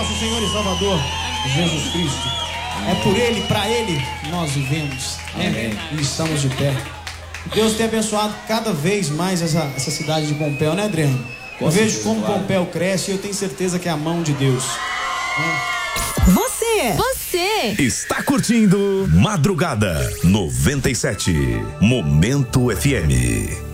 nosso Senhor e Salvador, Jesus Cristo. É por Ele, para Ele, nós vivemos, né? E estamos de pé. Deus tem abençoado cada vez mais essa cidade de Pompéu, né, Adriano? Eu vejo como Pompéu cresce e eu tenho certeza que é a mão de Deus. Você está curtindo Madrugada 97, Momento FM.